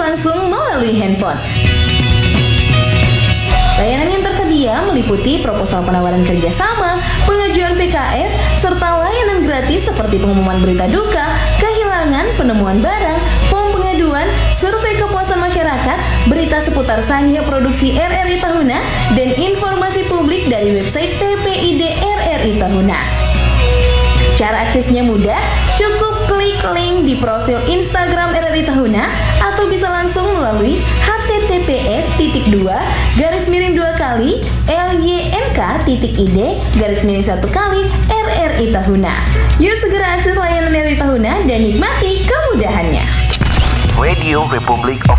langsung melalui handphone. Layanan yang tersedia meliputi proposal penawaran kerjasama, pengajuan PKS, serta layanan gratis seperti pengumuman berita duka, kehilangan, penemuan barang, form pengaduan, survei kepuasan masyarakat, berita seputar Sangya Produksi RRI Tahuna, dan informasi publik dari website PPID RRI Tahuna. Cara aksesnya mudah, cukup klik link di profil Instagram RRI Tahuna atau bisa langsung melalui https://lyNK.id/RRI Tahuna. Yuk segera akses layanan RRI Tahuna dan nikmati kemudahannya. Radio Republik of